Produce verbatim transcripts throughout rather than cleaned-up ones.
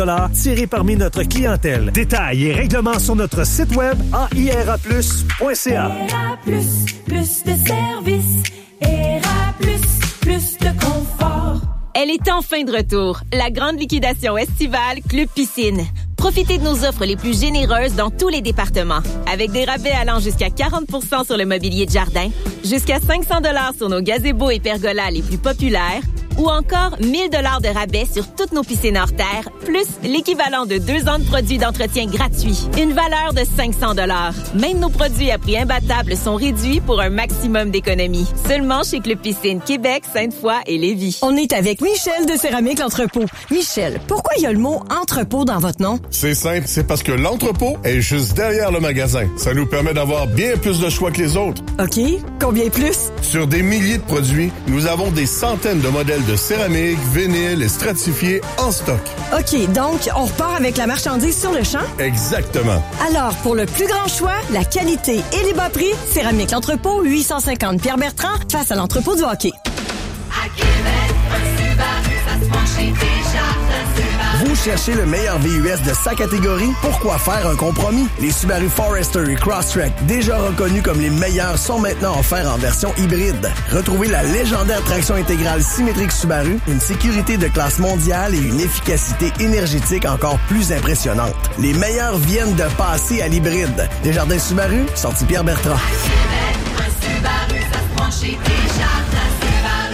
tirés parmi notre clientèle. Détails et règlements sur notre site web a i r a plus point c a. R A plus, plus de services. R A plus, plus de confort. Elle est enfin de retour. La grande liquidation estivale Club Piscine. Profitez de nos offres les plus généreuses dans tous les départements. Avec des rabais allant jusqu'à quarante pour cent sur le mobilier de jardin, jusqu'à cinq cents dollars sur nos gazebos et pergolas les plus populaires, ou encore mille dollars de rabais sur toutes nos piscines hors terre, plus l'équivalent de deux ans de produits d'entretien gratuits. Une valeur de cinq cents dollars. Même nos produits à prix imbattable sont réduits pour un maximum d'économies. Seulement chez Club Piscine Québec, Sainte-Foy et Lévis. On est avec Michel de Céramique L'Entrepôt. Michel, pourquoi il y a le mot entrepôt dans votre nom? C'est simple, c'est parce que l'entrepôt est juste derrière le magasin. Ça nous permet d'avoir bien plus de choix que les autres. OK. Combien plus? Sur des milliers de produits, nous avons des centaines de modèles de céramique, vinyle et stratifiés en stock. OK, donc on repart avec la marchandise sur le champ? Exactement. Alors, pour le plus grand choix, la qualité et les bas prix, Céramique L'Entrepôt, huit cent cinquante Pierre-Bertrand, face à l'entrepôt du hockey. À Québec, un Subaru, ça se mange chez Desjardins Subaru. Vous cherchez le meilleur V U S de sa catégorie? Pourquoi faire un compromis? Les Subaru Forester et Crosstrek, déjà reconnus comme les meilleurs, sont maintenant offerts en version hybride. Retrouvez la légendaire traction intégrale symétrique Subaru, une sécurité de classe mondiale et une efficacité énergétique encore plus impressionnante. Les meilleurs viennent de passer à l'hybride. Desjardins Subaru, sortie Pierre-Bertrand. À Québec, un Subaru, ça se mange chez Desjardins Subaru.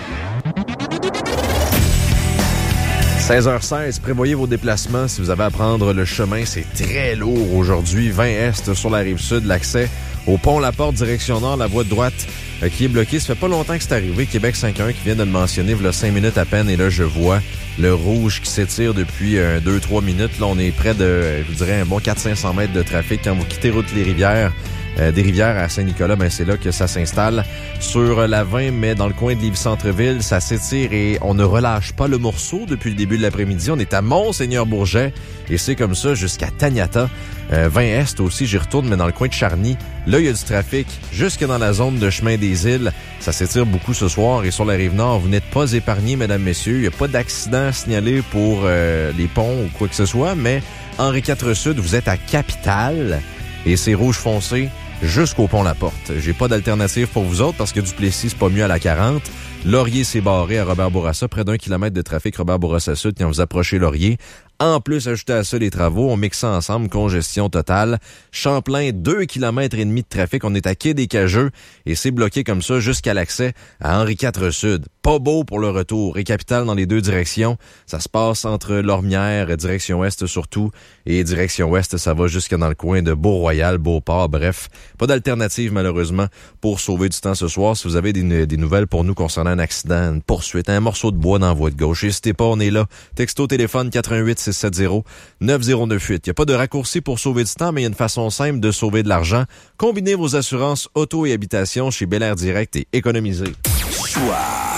seize heures seize, prévoyez vos déplacements si vous avez à prendre le chemin. C'est très lourd aujourd'hui. vingt Est sur la Rive-Sud, l'accès au pont La Porte, direction nord, la voie de droite euh, qui est bloquée. Ça fait pas longtemps que c'est arrivé. Québec cinq un qui vient de le mentionner, il y a cinq minutes à peine. Et là, je vois le rouge qui s'étire depuis euh, deux trois minutes. Là, on est près de, je vous dirais, un bon quatre cents à cinq cents mètres de trafic. Quand vous quittez route les Rivières, Euh, des Rivières à Saint-Nicolas, ben c'est là que ça s'installe. Sur la vingt, mais dans le coin de Lévis-Centreville, ça s'étire et on ne relâche pas le morceau depuis le début de l'après-midi. On est à Mont-Seigneur-Bourget et c'est comme ça jusqu'à Taniata. Euh, vingt Est aussi, j'y retourne, mais dans le coin de Charny. Là, il y a du trafic jusque dans la zone de Chemin des Îles. Ça s'étire beaucoup ce soir et sur la Rive-Nord, vous n'êtes pas épargnés, mesdames, messieurs. Il n'y a pas d'accident signalé pour euh, les ponts ou quoi que ce soit, mais Henri quatre Sud, vous êtes à Capitale et c'est rouge foncé jusqu'au pont La Porte. J'ai pas d'alternative pour vous autres parce que Duplessis, c'est pas mieux à la quarante. Laurier s'est barré à Robert-Bourassa, près d'un kilomètre de trafic Robert-Bourassa-Sud quand vous approchez Laurier. En plus, ajouter à ça les travaux, on mixe ça ensemble, congestion totale. Champlain, deux kilomètres et demi de trafic, on est à Quai des Cageux et c'est bloqué comme ça jusqu'à l'accès à Henri quatre Sud. Pas beau pour le retour. Et Capitale dans les deux directions. Ça se passe entre Lormière, direction ouest surtout, et direction ouest, ça va jusque dans le coin de Beau-Royal, Beauport, bref. Pas d'alternative, malheureusement, pour sauver du temps ce soir. Si vous avez des, des nouvelles pour nous concernant un accident, une poursuite, un morceau de bois dans la voie de gauche, n'hésitez pas, on est là. Texto téléphone quatre un huit six sept zéro neuf zéro neuf huit. Il n'y a pas de raccourci pour sauver du temps, mais il y a une façon simple de sauver de l'argent. Combinez vos assurances auto et habitation chez Bel Air Direct et économisez. Choix.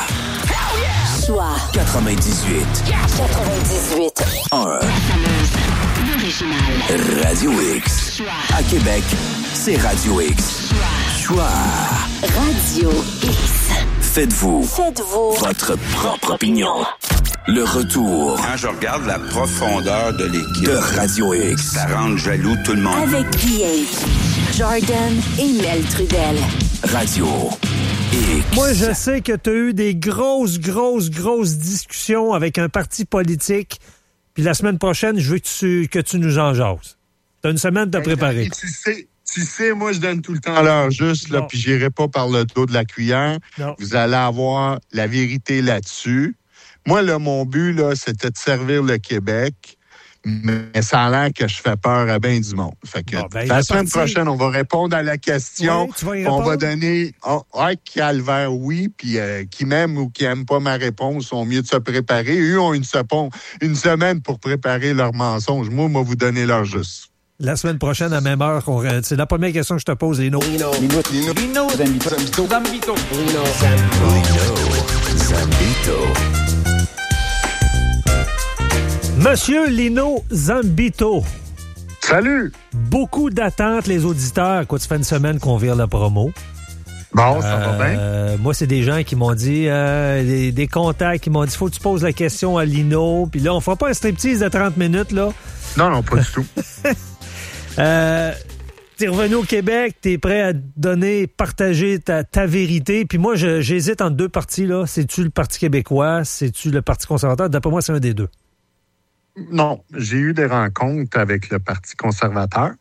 Choix. quatre-vingt-dix-huit. quatre-vingt-dix-huit. un. L'original. Radio X. Choix. À Québec, c'est Radio X. Choix. Choix. Radio X. Faites-vous. Faites-vous. Votre propre opinion. Le retour. Quand je regarde la profondeur de l'équipe de Radio X, ça rend jaloux tout le monde. Avec Guy H, Jordan et Mel Trudel. Radio X. Moi, je sais que tu as eu des grosses, grosses, grosses discussions avec un parti politique. Puis la semaine prochaine, je veux que tu, que tu nous en jases. Tu as une semaine de te préparer. Tu sais, tu sais, moi, je donne tout le temps l'heure juste, là, puis j'irai pas par le dos de la cuillère. Non. Vous allez avoir la vérité là-dessus. Moi, là, mon but, là, c'était de servir le Québec, mais ça a l'air que je fais peur à bien du monde. Fait que bon, ben, la semaine parti. prochaine, on va répondre à la question. Oui, tu vas y on va donner oh, ouais, calvaire, oui, puis euh, qui m'aime ou qui n'aime pas ma réponse sont mieux de se préparer. Eux ont une, une semaine pour préparer leurs mensonges. Moi, moi, vous donner leur juste. La semaine prochaine, à même heure, on... c'est la première question que je te pose, Lino. Lino. Lino. Lino. Lino. Zambito. Zambito. Zambito. Lino. Zambito. Zambito. Monsieur Lino Zambito. Salut. Beaucoup d'attentes, les auditeurs. Quoi, tu fais une semaine qu'on vire la promo. Bon, ça va bien. Euh, moi, c'est des gens qui m'ont dit, euh, des, des contacts qui m'ont dit, faut que tu poses la question à Lino. Puis là, on fera pas un striptease de trente minutes, là. Non, non, pas du tout. euh, t'es revenu au Québec, t'es prêt à donner, partager ta, ta vérité. Puis moi, je, j'hésite entre deux partis, là. C'est-tu le Parti québécois? C'est-tu le Parti conservateur? D'après moi, c'est un des deux. Non, j'ai eu des rencontres avec le Parti conservateur.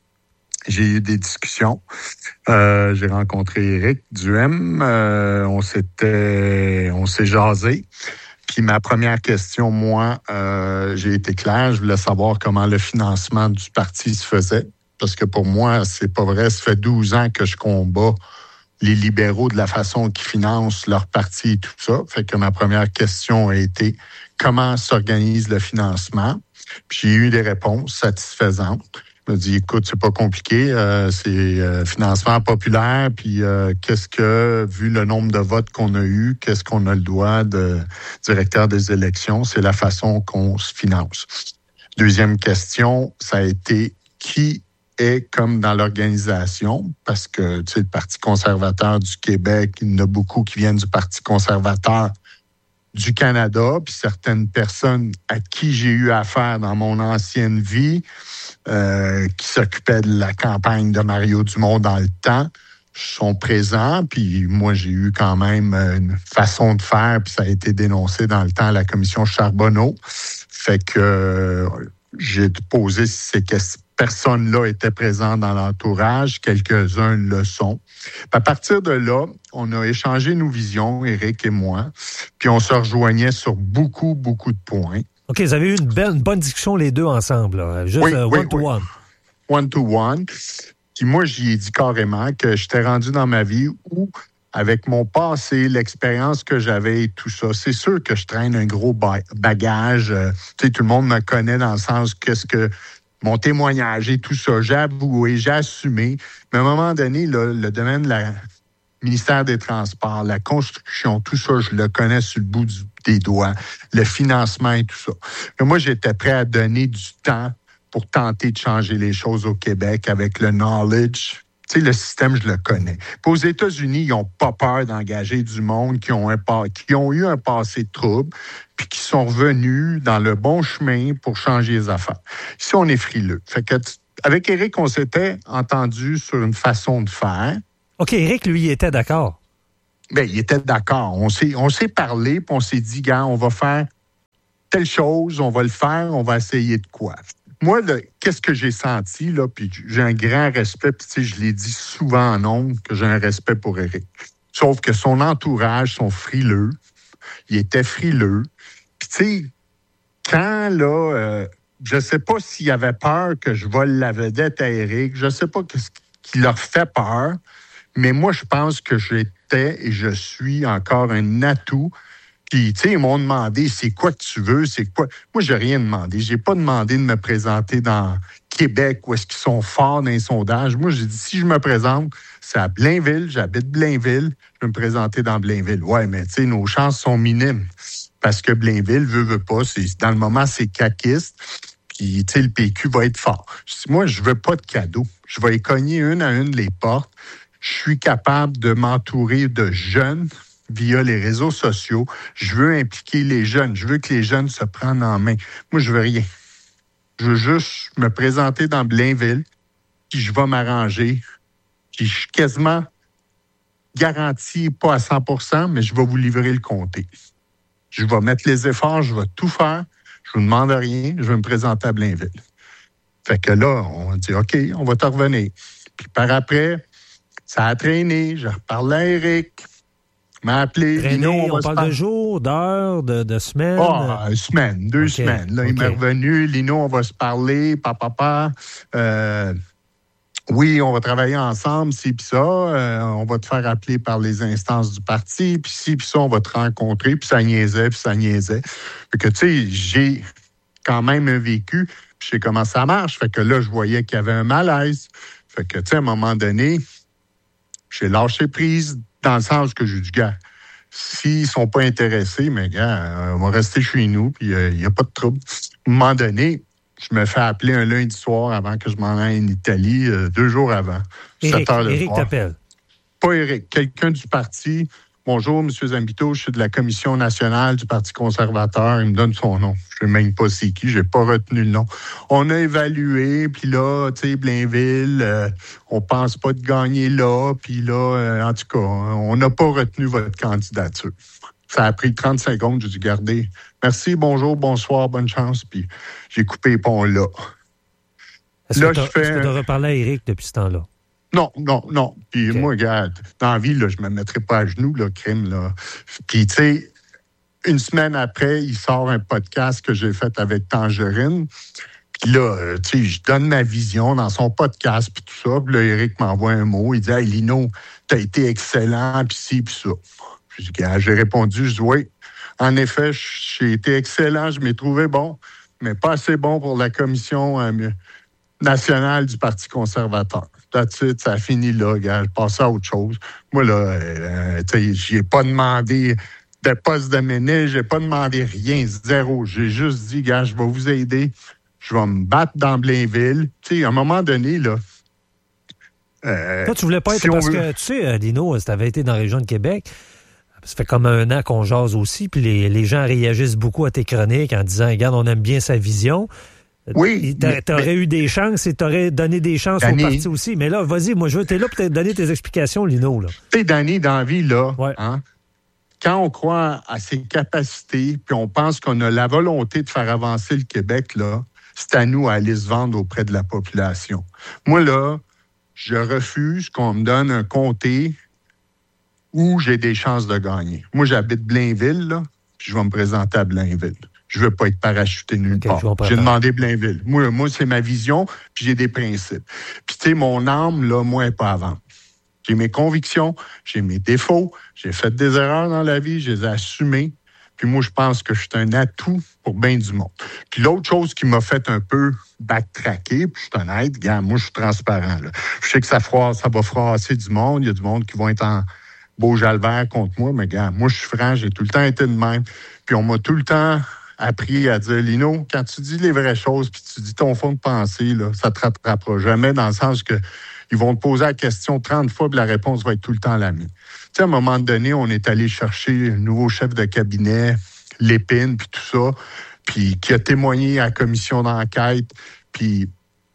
J'ai eu des discussions. Euh, j'ai rencontré Éric Duhem. Euh, on s'était, on s'est jasé. Puis ma première question, moi, euh, j'ai été clair. Je voulais savoir comment le financement du parti se faisait. Parce que pour moi, c'est pas vrai. Ça fait douze ans que je combats les libéraux de la façon qu'ils financent leur parti et tout ça. Fait que ma première question a été comment s'organise le financement. Puis j'ai eu des réponses satisfaisantes. Je me dis, écoute, c'est pas compliqué, euh, c'est euh, financement populaire, puis euh, qu'est-ce que, vu le nombre de votes qu'on a eu, qu'est-ce qu'on a le droit de directeur des élections, c'est la façon qu'on se finance. Deuxième question, ça a été qui est comme dans l'organisation, parce que, tu sais, le Parti conservateur du Québec, il y en a beaucoup qui viennent du Parti conservateur du Canada, puis certaines personnes à qui j'ai eu affaire dans mon ancienne vie, euh, qui s'occupaient de la campagne de Mario Dumont dans le temps, sont présents, puis moi, j'ai eu quand même une façon de faire, puis ça a été dénoncé dans le temps à la commission Charbonneau. Fait que euh, j'ai posé ces questions. Personnes-là étaient présentes dans l'entourage, quelques-uns le sont. Puis à partir de là, on a échangé nos visions, Éric et moi, puis on se rejoignait sur beaucoup, beaucoup de points. OK, vous avez eu une, belle, une bonne discussion les deux ensemble, là. Juste oui, euh, oui, one-to-one. Oui. One-to-one. Puis moi, j'y ai dit carrément que j'étais rendu dans ma vie où, avec mon passé, l'expérience que j'avais et tout ça, c'est sûr que je traîne un gros bagage. Euh, tu sais, tout le monde me connaît dans le sens qu'est-ce que mon témoignage et tout ça, j'ai avoué, j'ai assumé. Mais à un moment donné, là, le domaine de la ministère des Transports, la construction, tout ça, je le connais sur le bout du, des doigts, le financement et tout ça. Mais moi, j'étais prêt à donner du temps pour tenter de changer les choses au Québec avec le knowledge. Tu sais, le système, je le connais. Puis aux États-Unis, ils n'ont pas peur d'engager du monde qui ont, un, qui ont eu un passé de trouble puis qui sont revenus dans le bon chemin pour changer les affaires. Ici, on est frileux. Fait que, avec Éric, on s'était entendu sur une façon de faire. OK, Éric, lui, il était d'accord. Bien, il était d'accord. On s'est, on s'est parlé, puis on s'est dit, gars, on va faire telle chose, on va le faire, on va essayer de quoi. Moi, le, qu'est-ce que j'ai senti, là, puis j'ai un grand respect, puis tu sais, je l'ai dit souvent en ondes que j'ai un respect pour Éric. Sauf que son entourage sont frileux. Il était frileux. Puis tu sais, quand, là, euh, je sais pas s'il avait peur que je vole la vedette à Éric, je sais pas ce qui leur fait peur, mais moi, je pense que j'étais et je suis encore un atout. Puis, tu sais, ils m'ont demandé, c'est quoi que tu veux, c'est quoi... Moi, j'ai rien demandé. J'ai pas demandé de me présenter dans Québec où est-ce qu'ils sont forts dans les sondages. Moi, j'ai dit, si je me présente, c'est à Blainville, j'habite Blainville, je vais me présenter dans Blainville. Ouais, mais tu sais, nos chances sont minimes. Parce que Blainville, veut, veut pas, c'est, dans le moment, c'est caquiste. Puis, tu sais, le P Q va être fort. Je dis, moi, je veux pas de cadeaux. Je vais y cogner une à une les portes. Je suis capable de m'entourer de jeunes via les réseaux sociaux. Je veux impliquer les jeunes. Je veux que les jeunes se prennent en main. Moi, je veux rien. Je veux juste me présenter dans Blainville, puis je vais m'arranger. Puis je suis quasiment garanti, pas à cent pour cent, mais je vais vous livrer le comté. Je vais mettre les efforts, je vais tout faire. Je vous demande rien, je vais me présenter à Blainville. Fait que là, on dit, OK, on va te revenir. Puis par après, ça a traîné. Je reparlais à Éric. Il m'a appelé. Traîné, Lino, on, on parle par... de jours, d'heures, de, de semaines? Ah, une semaine, deux okay. semaines. Là, okay. Il m'est revenu. Lino, on va se parler. Papa, papa. Euh, oui, on va travailler ensemble, ci puis ça. Euh, on va te faire appeler par les instances du parti. Puis ci puis ça, on va te rencontrer. Puis ça niaisait, puis ça niaisait. Fait que, tu sais, j'ai quand même un vécu. Puis je sais comment ça marche. Fait que là, je voyais qu'il y avait un malaise. Fait que, tu sais, à un moment donné, j'ai lâché prise dans le sens que j'ai dit, gars, s'ils sont pas intéressés, mais gars, on va rester chez nous, puis il euh, n'y a pas de trouble. À un moment donné, je me fais appeler un lundi soir avant que je m'en aille en Italie, euh, deux jours avant. Éric, sept heures le Éric soir. t'appelle. pas Éric, quelqu'un du parti. Bonjour, M. Zambito, je suis de la Commission nationale du Parti conservateur. Il me donne son nom. Je ne sais même pas c'est qui, j'ai pas retenu le nom. On a évalué, puis là, tu sais, Blainville, euh, on pense pas de gagner là, puis là, euh, en tout cas, on n'a pas retenu votre candidature. Ça a pris trente secondes, j'ai dû garder. Merci, bonjour, bonsoir, bonne chance, puis j'ai coupé les ponts là. Est-ce là, que je fais... est-ce que tu as reparlé à Éric depuis ce temps-là? Non, non, non. Puis okay. moi, regarde, dans la vie, là, je me mettrais pas à genoux, là, crime, là. Puis, tu sais, une semaine après, il sort un podcast que j'ai fait avec Tangerine. Puis là, tu sais, je donne ma vision dans son podcast, puis tout ça. Puis là, Éric m'envoie un mot. Il dit « Hey, Lino, t'as été excellent, puis ci, puis ça. » J'ai dit, j'ai répondu, je dis « Oui, en effet, j'ai été excellent, je m'ai trouvé bon, mais pas assez bon pour la commission euh, nationale du Parti conservateur. » That's it, ça a fini là, gars. Je passais à autre chose. Moi, là, euh, tu sais, j'ai pas demandé de poste de ministre, j'ai pas demandé rien, zéro. J'ai juste dit, gars, je vais vous aider, je vais me battre dans Blainville. Tu sais, à un moment donné, là... Euh, Toi, tu voulais pas être... Si parce veut... que, tu sais, Lino, si t'avais été dans la région de Québec, ça fait comme un an qu'on jase aussi, puis les, les gens réagissent beaucoup à tes chroniques en disant, regarde, on aime bien sa vision. Oui. Tu aurais eu des chances et tu aurais donné des chances Danny, au parti aussi. Mais là, vas-y, moi, je veux, t'es là pour te donner tes explications, Lino. Tu sais, Danny, dans la vie, là, ouais. hein, quand on croit à ses capacités, puis on pense qu'on a la volonté de faire avancer le Québec, là, c'est à nous à aller se vendre auprès de la population. Moi, là, je refuse qu'on me donne un comté où j'ai des chances de gagner. Moi, j'habite Blainville, là, puis je vais me présenter à Blainville. Je veux pas être parachuté nulle okay, part. J'ai demandé Blainville. Moi, moi, c'est ma vision, puis j'ai des principes. Puis, tu sais, mon âme, là, moi, elle est pas à vendre. J'ai mes convictions, j'ai mes défauts, j'ai fait des erreurs dans la vie, je les ai assumées. Puis moi, je pense que je suis un atout pour bien du monde. Puis l'autre chose qui m'a fait un peu backtracker, puis je suis honnête, gars, moi, je suis transparent, là. Je sais que ça, froisse, ça va froisser du monde. Il y a du monde qui vont être en beau jalvert contre moi, mais gars, moi, je suis franc, j'ai tout le temps été de même. Puis on m'a tout le temps appris à dire, Lino, quand tu dis les vraies choses, puis tu dis ton fond de pensée, là, ça te rattrapera jamais, dans le sens que ils vont te poser la question trente fois, puis la réponse va être tout le temps la même. Tu sais, à un moment donné, on est allé chercher un nouveau chef de cabinet, Lépine, puis tout ça, puis qui a témoigné à la commission d'enquête, puis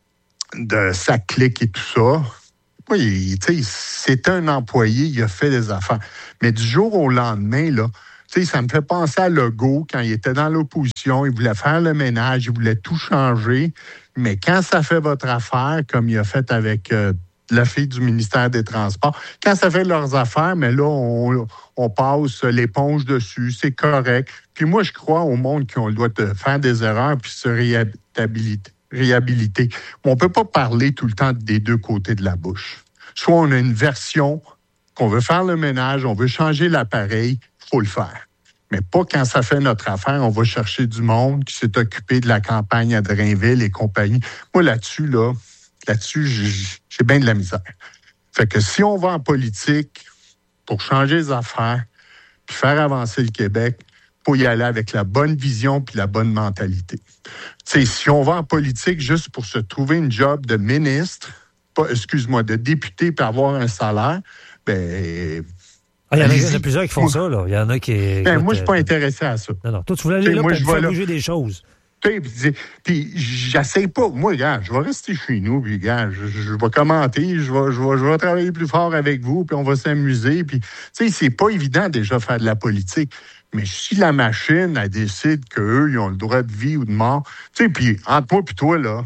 de sa clique et tout ça. Oui, tu sais, c'est un employé, il a fait des affaires. Mais du jour au lendemain, là, tu sais, ça me fait penser à Legault, quand il était dans l'opposition, il voulait faire le ménage, il voulait tout changer. Mais quand ça fait votre affaire, comme il a fait avec euh, la fille du ministère des Transports, quand ça fait leurs affaires, mais là, on, on passe l'éponge dessus, c'est correct. Puis moi, je crois au monde qu'on doit faire des erreurs puis se réhabiliter. réhabiliter. On ne peut pas parler tout le temps des deux côtés de la bouche. Soit on a une version qu'on veut faire le ménage, on veut changer l'appareil, il faut le faire. Mais pas quand ça fait notre affaire, on va chercher du monde qui s'est occupé de la campagne à Drainville et compagnie. Moi, là-dessus, là, là-dessus, j'ai bien de la misère. Fait que si on va en politique pour changer les affaires puis faire avancer le Québec, il faut y aller avec la bonne vision puis la bonne mentalité. T'sais, si on va en politique juste pour se trouver une job de ministre, pas, excuse-moi, de député puis avoir un salaire, ben... Ah, il y en a, il y en a plusieurs qui font ça, là. Il y en a qui... Ben, écoute, moi, je suis pas euh, intéressé à ça. Non, non. Toi, tu voulais aller là moi, pour faire là. bouger des choses. Puis, puis j'essaie pas. Moi, gars, je vais rester chez nous, puis, gars, je, je vais commenter, je vais, je, vais, je vais travailler plus fort avec vous, puis on va s'amuser. Puis, tu sais, c'est pas évident déjà faire de la politique. Mais si la machine, elle décide qu'eux, ils ont le droit de vie ou de mort, tu sais, puis entre moi et toi, là,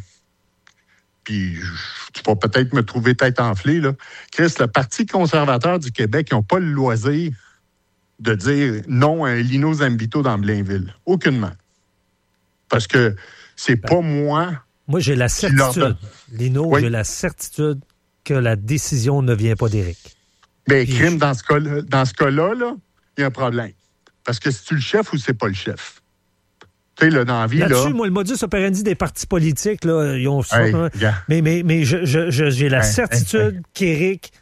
puis tu vas peut-être me trouver tête enflée, là. Chris, le Parti conservateur du Québec, ils n'ont pas le loisir de dire non à un Lino Zambito dans Blainville. Aucunement. Parce que c'est ben, pas moi... Moi, j'ai la certitude, Lino, oui. j'ai la certitude que la décision ne vient pas d'Éric. Bien, crime, je... dans ce cas-là, dans ce cas-là, là, il y a un problème. Parce que c'est-tu le chef ou c'est pas le chef? Tu sais, là, dans la vie, là-dessus, là... moi, le modus operandi des partis politiques, là, ils ont... Hey, ça, yeah. Mais, mais, mais je, je, je, j'ai la hey, certitude hey, hey. qu'Éric,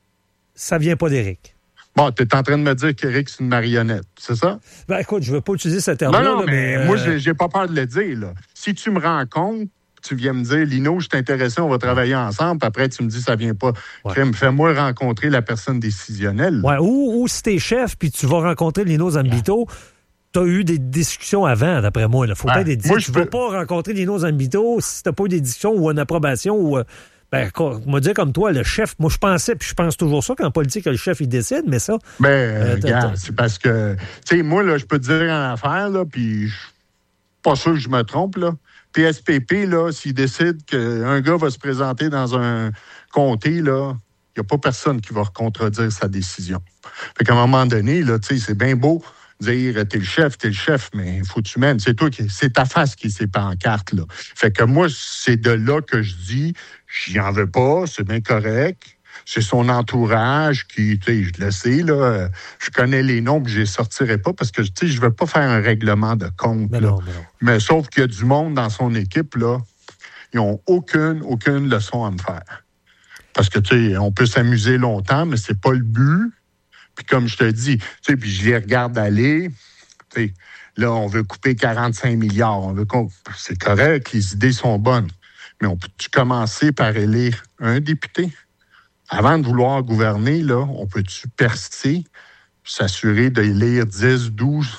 ça vient pas d'Éric. Bon, tu es en train de me dire qu'Éric, c'est une marionnette, c'est ça? Ben, écoute, je veux pas utiliser ce terme-là. Non, non, là, mais, mais euh... moi, j'ai, j'ai pas peur de le dire, là. Si tu me rends compte tu viens me dire, Lino, je suis intéressé, on va travailler ensemble, puis après, tu me dis, ça vient pas. Ouais. Fais-moi rencontrer la personne décisionnelle. Ouais, ou, ou si t'es chef, puis tu vas rencontrer Lino Zambito, tu as eu des discussions avant, d'après moi. Il faut ouais. peut-être des Moi, Tu ne peux... vas pas rencontrer Lino Zambito si tu n'as pas eu des discussions ou une approbation ou... Ben, on va dire comme toi, le chef, moi je pensais, puis je pense toujours ça qu'en politique, le chef, il décide, mais ça... Ben, euh, regarde, c'est parce que, tu sais, moi, là, je peux te dire en affaire, là, puis je suis pas sûr que je me trompe, là. P S P P, là, s'il décide qu'un gars va se présenter dans un comté, là, il n'y a pas personne qui va contredire sa décision. Fait qu'à un moment donné, là, tu sais, c'est bien beau dire t'es le chef, t'es le chef, mais il faut que tu mènes. C'est toi qui, c'est ta face qui s'est pas en carte, là. Fait que moi, c'est de là que je dis, j'y en veux pas, c'est bien correct. C'est son entourage qui, tu sais, je le sais, là, je connais les noms, puis je les sortirai pas parce que, tu sais, je veux pas faire un règlement de compte, mais, non, mais, non. mais sauf qu'il y a du monde dans son équipe, là, ils ont aucune, aucune leçon à me faire. Parce que, tu sais, on peut s'amuser longtemps, mais c'est pas le but. Puis comme je te dis, tu sais, puis je les regarde aller, tu sais, là, on veut couper quarante-cinq milliards, on veut qu'on... C'est correct, les idées sont bonnes, mais on peut-tu commencer par élire un député? Avant de vouloir gouverner, là, on peut-tu percer, s'assurer d'élire dix, douze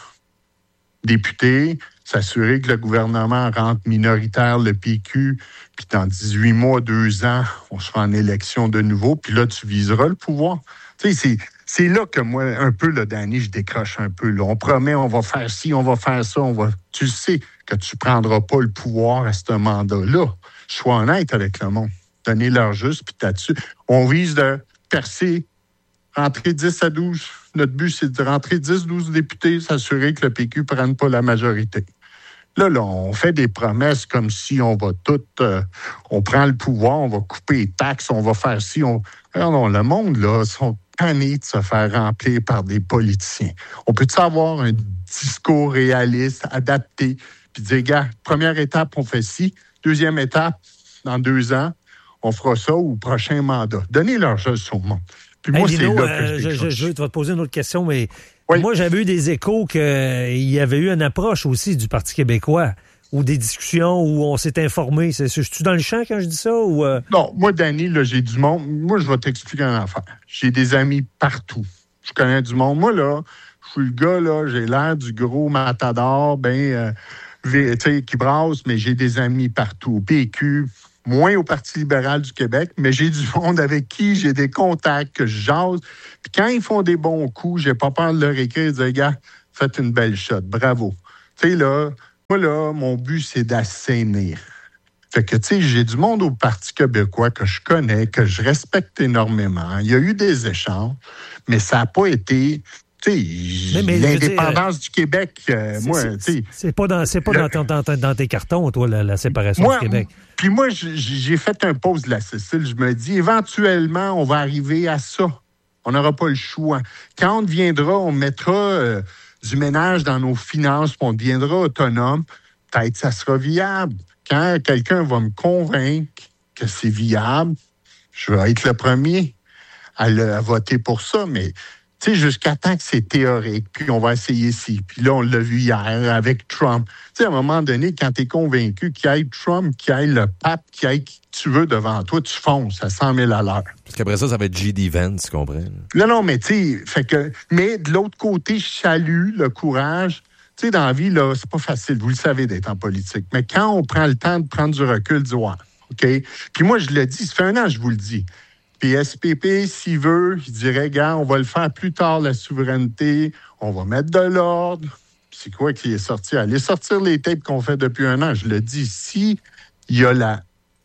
députés, s'assurer que le gouvernement rentre minoritaire, le P Q, puis dans dix-huit mois, deux ans, on sera en élection de nouveau, puis là, tu viseras le pouvoir. Tu sais, c'est... C'est là que moi, un peu, là, Danny, je décroche un peu. Là. On promet, on va faire ci, on va faire ça, on va... Tu sais que tu ne prendras pas le pouvoir à ce mandat-là. Sois honnête avec le monde. Donnez leur juste, puis là-dessus. On vise de percer, rentrer dix à douze. Notre but, c'est de rentrer dix douze députés, s'assurer que le P Q ne prenne pas la majorité. Là, là, on fait des promesses comme si on va tout... Euh, on prend le pouvoir, on va couper les taxes, on va faire ci, on... Alors non, le monde, là, sont tannés de se faire remplir par des politiciens. On peut-tu avoir un discours réaliste, adapté, puis dire, gars, première étape, on fait ci, deuxième étape, dans deux ans, on fera ça au prochain mandat. Donnez leur juste au monde. Puis moi, hey, Lino, c'est là que euh, je, je, je vais te poser une autre question, mais oui. Moi, j'avais eu des échos qu'il y avait eu une approche aussi du Parti québécois ou des discussions où on s'est informé. C'est, je suis dans le champ quand je dis ça? Ou euh... Non, moi, Danny, là, j'ai du monde. Moi, je vais t'expliquer une affaire. J'ai des amis partout. Je connais du monde. Moi, là, je suis le gars, là, j'ai l'air du gros matador, ben, euh, tu sais, qui brasse, mais j'ai des amis partout. Au P Q, moins au Parti libéral du Québec, mais j'ai du monde avec qui j'ai des contacts, que je jase. Puis quand ils font des bons coups, j'ai pas peur de leur écrire et de dire, gars, faites une belle shot, bravo. Tu sais, là, moi, là, mon but, c'est d'assainir. Fait que, tu sais, j'ai du monde au Parti québécois que je connais, que je respecte énormément. Il y a eu des échanges, mais ça n'a pas été... Tu sais, l'indépendance dire, du Québec, euh, c'est, moi, tu sais... C'est pas, dans, c'est pas le, dans, dans, dans tes cartons, toi, la, la séparation moi, du Québec. Puis moi, j'ai fait un pause de la Cécile. Je me dis, éventuellement, on va arriver à ça. On n'aura pas le choix. Quand on deviendra, on mettra... Euh, du ménage dans nos finances, puis on deviendra autonome, peut-être ça sera viable. Quand quelqu'un va me convaincre que c'est viable, je vais être le premier à, le, à voter pour ça, mais tu sais, jusqu'à temps que c'est théorique, puis on va essayer ci. Puis là, on l'a vu hier avec Trump. Tu sais, à un moment donné, quand tu es convaincu qu'il y ait Trump, qu'il y ait le pape, qu'il y ait qui tu veux devant toi, tu fonces à cent mille à l'heure. Parce qu'après ça, ça va être J D Vance, tu comprends? Non, non, mais tu sais, fait que, mais de l'autre côté, je salue le courage. Tu sais, dans la vie, là, c'est pas facile, vous le savez, d'être en politique. Mais quand on prend le temps de prendre du recul, du ouais, OK? Puis moi, je le dis, ça fait un an, je vous le dis. P S P P, s'il veut, il dirait, gars, on va le faire plus tard, la souveraineté, on va mettre de l'ordre. C'est quoi qui est sorti? Allez sortir les tapes qu'on fait depuis un an. Je le dis, si il y a la,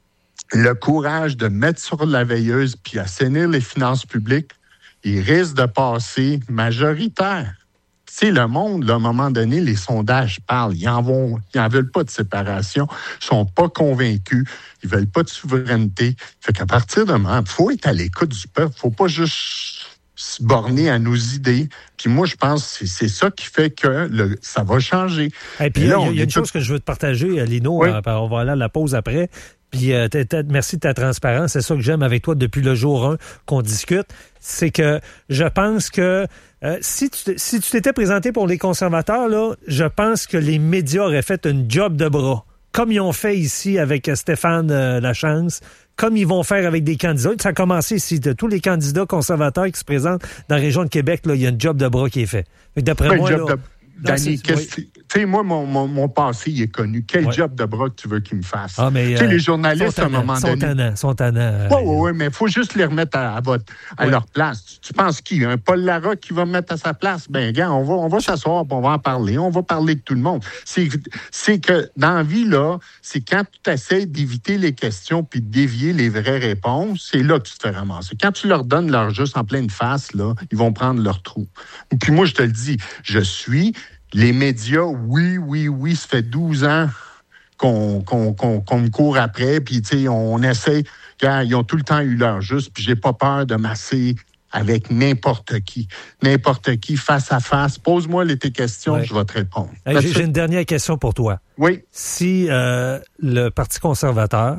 le courage de mettre sur la veilleuse puis assainir les finances publiques, il risque de passer majoritaire. Tu sais, le monde, là, à un moment donné, les sondages parlent. Ils en vont, ils en veulent pas de séparation. Ils sont pas convaincus. Ils veulent pas de souveraineté. Fait qu'à partir de moment, il faut être à l'écoute du peuple. Faut pas juste se borner à nos idées. Puis moi, je pense que c'est, c'est ça qui fait que le, ça va changer. Et puis, il y a, y a une chose que je veux te partager, Lino. Oui. Euh, on va aller à la pause après. Puis euh, t'as, t'as, merci de ta transparence. C'est ça que j'aime avec toi depuis le jour un qu'on discute. C'est que je pense que euh, si, tu, si tu t'étais présenté pour les conservateurs, là, je pense que les médias auraient fait une job de bras comme ils ont fait ici avec Stéphane euh, Lachance, comme ils vont faire avec des candidats. Ça a commencé ici. De tous les candidats conservateurs qui se présentent dans la région de Québec, là, il y a un job de bras qui est fait. Fait que d'après ben, moi, job là, de... Danny, qu'est-ce que... Tu sais, moi, mon, mon, mon passé, il est connu. Quel ouais. job de bras que tu veux qu'il me fasse? Ah, mais, tu sais, euh, les journalistes, à un moment sont donné... Tannants, sont tannants. Oui, oui, oui, mais il faut juste les remettre à, à, votre, à ouais. leur place. Tu, tu penses qui? Un Paul Larocque qui va me mettre à sa place? Ben, gars, on va, on va s'asseoir, on va en parler. On va parler de tout le monde. C'est, c'est que, dans la vie, là, c'est quand tu essaies d'éviter les questions puis de dévier les vraies réponses, c'est là que tu te fais ramasser. Quand tu leur donnes leur juste en pleine face, là, ils vont prendre leur trou. Puis moi, je te le dis, je suis... Les médias, oui, oui, oui, ça fait douze ans qu'on, qu'on, qu'on, qu'on me court après, puis tu sais, on essaie, car ils ont tout le temps eu leur juste, puis j'ai pas peur de masser avec n'importe qui. N'importe qui, face à face. Pose-moi les tes questions, ouais. je vais te répondre. Hey, j'ai, j'ai une dernière question pour toi. Oui. Si euh, le Parti conservateur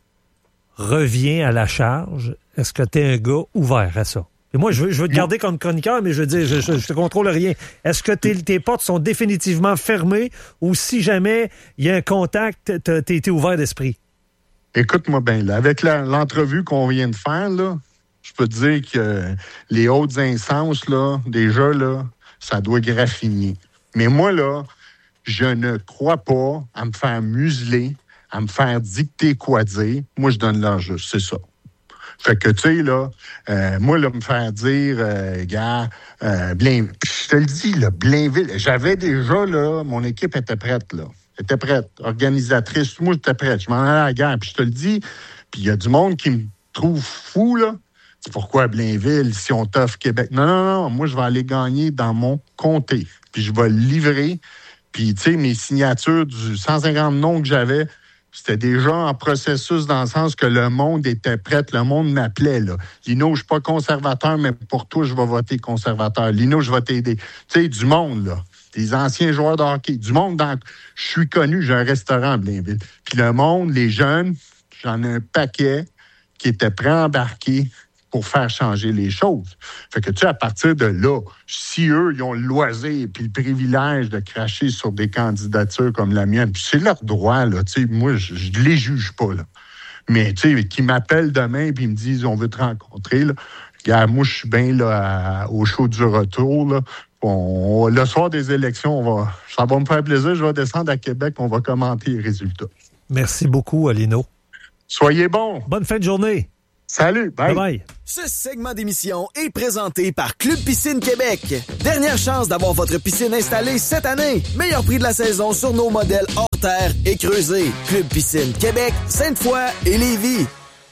revient à la charge, est-ce que tu es un gars ouvert à ça? Et moi, je veux, je veux te garder comme chroniqueur, mais je veux dire, je, je, je te contrôle rien. Est-ce que tes, tes portes sont définitivement fermées ou si jamais il y a un contact, t'as été ouvert d'esprit? Écoute-moi bien, là, avec la, l'entrevue qu'on vient de faire, là, je peux te dire que les hautes instances, là, déjà, là, ça doit graffiner. Mais moi, là, je ne crois pas à me faire museler, à me faire dicter quoi dire. Moi, je donne leur juste, c'est ça. Fait que, tu sais, là, euh, moi, là, me faire dire, euh, gars, euh, Blain... je te le dis, là, Blainville, j'avais déjà, là, mon équipe était prête, là. Elle était prête, organisatrice, moi, j'étais prête. Je m'en allais à la guerre, puis je te le dis, puis il y a du monde qui me trouve fou, là. C'est pourquoi Blainville, si on t'offre Québec? Non, non, non, moi, je vais aller gagner dans mon comté, puis je vais le livrer. Puis, tu sais, mes signatures du cent cinquante noms que j'avais, c'était déjà en processus dans le sens que le monde était prêt. Le monde m'appelait, là. Lino, je suis pas conservateur, mais pour toi, je vais voter conservateur. Lino, je vais t'aider. Tu sais, du monde, là. Des anciens joueurs de hockey. Du monde dans... Je suis connu, j'ai un restaurant à Blainville. Puis le monde, les jeunes, j'en ai un paquet qui étaient prêts à embarquer pour faire changer les choses. Fait que, tu sais, à partir de là, si eux, ils ont le loisir puis le privilège de cracher sur des candidatures comme la mienne, puis c'est leur droit, là, tu sais, moi, je, je les juge pas, là. Mais, tu sais, qu'ils m'appellent demain puis ils me disent, on veut te rencontrer, là. Regarde, moi, je suis bien, là, à, au show du retour, là. On, le soir des élections, on va, ça va me faire plaisir, je vais descendre à Québec, on va commenter les résultats. Merci beaucoup, Lino. Soyez bons. Bonne fin de journée. Salut, bye. Bye bye. Ce segment d'émission est présenté par Club Piscine Québec. Dernière chance d'avoir votre piscine installée cette année. Meilleur prix de la saison sur nos modèles hors terre et creusés. Club Piscine Québec, Sainte-Foy et Lévis.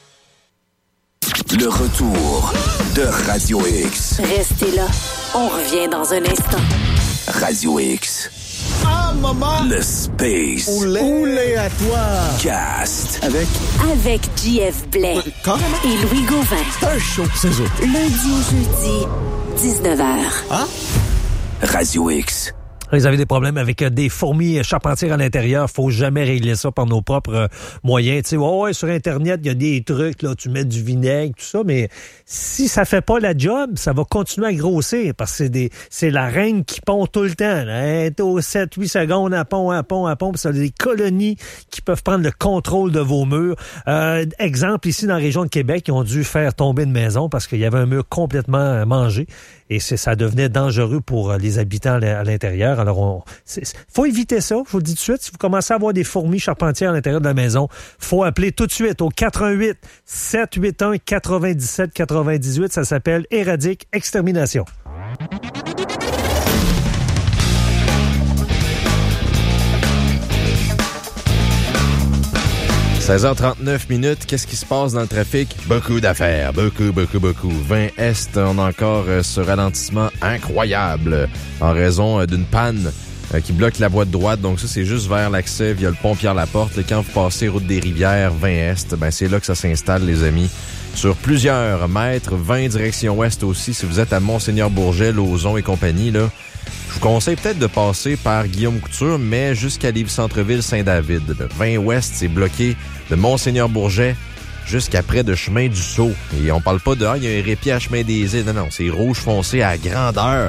Le retour de Radio X. Restez là. On revient dans un instant. Radio X. Ah, maman! Le Space. Oulé, Oulé à toi! Cast. Avec? Avec J F Blais. Carrément? Et Louis Gauvin. C'est un show, c'est ça. Lundi au jeudi, dix-neuf heures. Hein? Radio X. Vous avez des problèmes avec des fourmis charpentières à l'intérieur, faut jamais régler ça par nos propres moyens. Tu sais, oh ouais, sur Internet, il y a des trucs, là, tu mets du vinaigre, tout ça, mais si ça fait pas la job, ça va continuer à grossir parce que c'est des, c'est la reine qui pond tout le temps. Elle est aux sept huit secondes à pont, à pont, à pont, puis ça a des colonies qui peuvent prendre le contrôle de vos murs. Euh, exemple, ici, dans la région de Québec, ils ont dû faire tomber une maison parce qu'il y avait un mur complètement mangé. Et c'est, ça devenait dangereux pour les habitants à l'intérieur. Alors, on, c'est, faut éviter ça. Je vous le dis tout de suite. Si vous commencez à avoir des fourmis charpentières à l'intérieur de la maison, faut appeler tout de suite au quatre un huit, sept huit un, neuf sept neuf huit. Ça s'appelle Éradique Extermination. seize heures trente-neuf minutes, qu'est-ce qui se passe dans le trafic? Beaucoup d'affaires, beaucoup, beaucoup, beaucoup. vingt Est, on a encore euh, ce ralentissement incroyable en raison euh, d'une panne euh, qui bloque la voie de droite. Donc ça, c'est juste vers l'accès via le pont Pierre-Laporte. Quand vous passez route des Rivières, vingt Est, ben c'est là que ça s'installe, les amis. Sur plusieurs mètres, vingt direction ouest aussi. Si vous êtes à Monseigneur-Bourget, Lauson et compagnie, là, je vous conseille peut-être de passer par Guillaume Couture, mais jusqu'à Lévis-Centreville, Saint-David. Le vingt ouest, c'est bloqué de Monseigneur-Bourget jusqu'à près de Chemin du Sceau. Et on parle pas de « Ah, il y a un répit à Chemin des Îles ». Non, non, c'est rouge foncé à grandeur.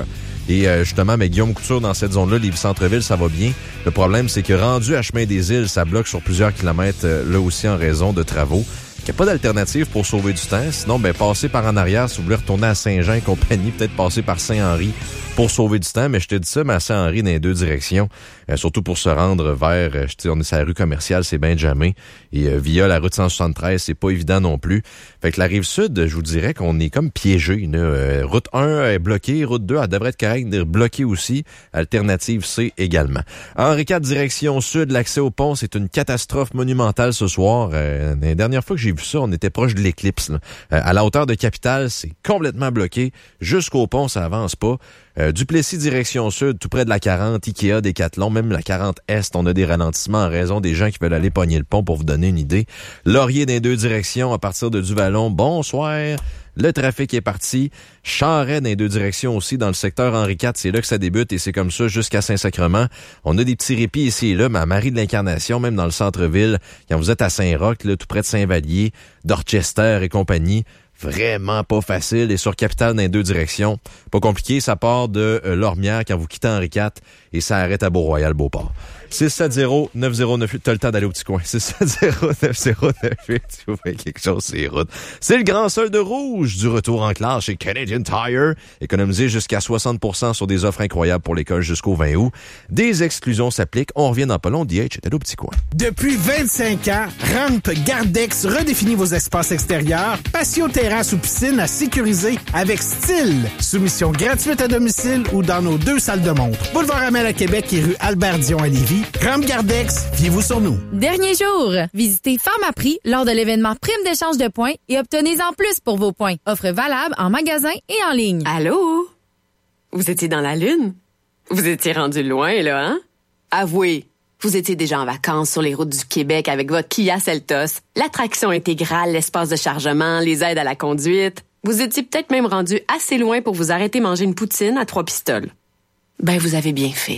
Et euh, justement, mais Guillaume Couture, dans cette zone-là, Lévis-Centreville, ça va bien. Le problème, c'est que rendu à Chemin des Îles, ça bloque sur plusieurs kilomètres, euh, là aussi en raison de travaux. Il n'y a pas d'alternative pour sauver du temps. Sinon, ben passer par en arrière, si vous voulez retourner à Saint-Jean et compagnie, peut-être passer par Saint-Henri pour sauver du temps. Mais je te dis ça, mais à Saint-Henri, dans les deux directions, euh, surtout pour se rendre vers, euh, je te dis, on est sur la rue commerciale, c'est bien jamais. Et euh, via la route cent soixante-treize, c'est pas évident non plus. Fait que la Rive-Sud, je vous dirais qu'on est comme piégé. Euh, route un est bloquée, route deux, elle devrait être correcte, bloquée aussi. Alternative C également. Henri quatre, direction sud, l'accès au pont, c'est une catastrophe monumentale ce soir. Euh, la dernière fois que j'ai vu ça, on était proche de l'éclipse. Là. Euh, à la hauteur de Capitale, c'est complètement bloqué. Jusqu'au pont, ça avance pas. Euh, Duplessis, direction sud, tout près de la quarante, Ikea, Décathlon, même la quarante Est, on a des ralentissements en raison des gens qui veulent aller pogner le pont pour vous donner une idée. Laurier dans les deux directions, à partir de Duvalon, bonsoir. Le trafic est parti. Charret dans les deux directions aussi, dans le secteur Henri quatre, c'est là que ça débute et c'est comme ça jusqu'à Saint-Sacrement. On a des petits répits ici et là, mais à Marie de l'Incarnation, même dans le centre-ville, quand vous êtes à Saint-Roch, là, tout près de Saint-Vallier, Dorchester et compagnie, vraiment pas facile. Et sur Capitale dans les deux directions, pas compliqué, ça part de euh, Lormière quand vous quittez Henri quatre et ça arrête à Beau-Royal-Beauport. six sept zéro neuf zéro neuf huit, t'as le temps d'aller au petit coin. six sept zéro neuf zéro neuf huit, si vous faites quelque chose sur les routes. C'est le grand sol de rouge du retour en classe chez Canadian Tire. Économisez jusqu'à soixante pour cent sur des offres incroyables pour l'école jusqu'au vingt août. Des exclusions s'appliquent. On revient dans pas long. D H est allé au petit coin. Depuis vingt-cinq ans, Rampe Gardex redéfinit vos espaces extérieurs, patio, terrasse ou piscine à sécuriser avec style. Soumission gratuite à domicile ou dans nos deux salles de montre. Boulevard Amel à Québec et rue Albert-Dion à Lévis. Rampe Gardex, fiez-vous sur nous. Dernier jour, visitez Pharmaprix lors de l'événement Prime d'échange de points et obtenez-en plus pour vos points. Offre valable en magasin et en ligne. Allô? Vous étiez dans la Lune? Vous étiez rendu loin, là, hein? Avouez, vous étiez déjà en vacances sur les routes du Québec avec votre Kia Seltos, l'attraction intégrale, l'espace de chargement, les aides à la conduite. Vous étiez peut-être même rendu assez loin pour vous arrêter manger une poutine à trois pistoles. Ben, vous avez bien fait.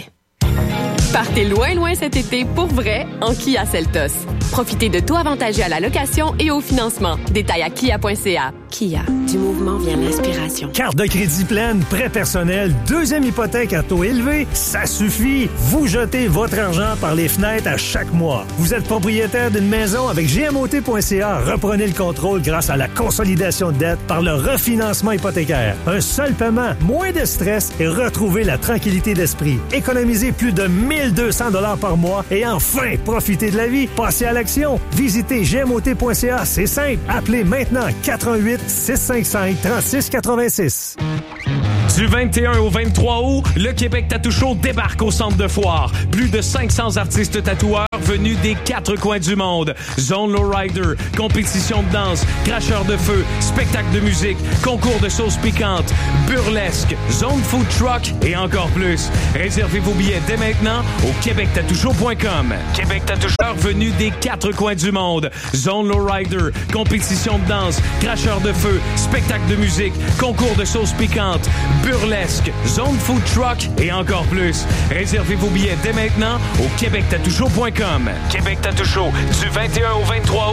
Partez loin, loin cet été pour vrai en Kia Seltos. Profitez de taux avantageux à la location et au financement. Détails à kia point c a. Kia, du mouvement vient l'inspiration. Carte de crédit pleine, prêt personnel, deuxième hypothèque à taux élevé, ça suffit. Vous jetez votre argent par les fenêtres à chaque mois. Vous êtes propriétaire d'une maison avec G M O T point C A. Reprenez le contrôle grâce à la consolidation de dette par le refinancement hypothécaire. Un seul paiement, moins de stress et retrouvez la tranquillité d'esprit. Économisez plus de mille deux cents dollars par mois et enfin, profitez de la vie. Passez à l'action. Visitez G M O T point C A. C'est simple. Appelez maintenant quatre un huit, six cinq cinq, trois six huit six. Du vingt et un au vingt-trois août, le Québec Tattoo Show débarque au centre de foire. Plus de cinq cents artistes tatoueurs venus des quatre coins du monde. Zone Lowrider, compétition de danse, cracheur de feu, spectacle de musique, concours de sauce piquante, burlesque, zone food truck et encore plus. Réservez vos billets dès maintenant au québec tattoo show point com. Québec Tattoo Show venus des quatre coins du monde. Zone Lowrider, compétition de danse, cracheur de feu, spectacle de musique, concours de sauce piquante, burlesque, zone food truck et encore plus. Réservez vos billets dès maintenant au québec tattoo show point com. Québec Tattoo Show, du vingt et un au vingt-trois